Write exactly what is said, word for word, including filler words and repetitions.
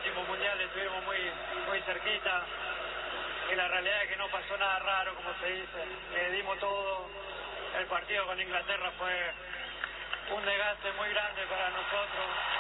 último mundial estuvimos muy, muy cerquita y la realidad es que no pasó nada raro, como se dice. Le dimos todo. El partido con Inglaterra fue un desgaste muy grande para nosotros.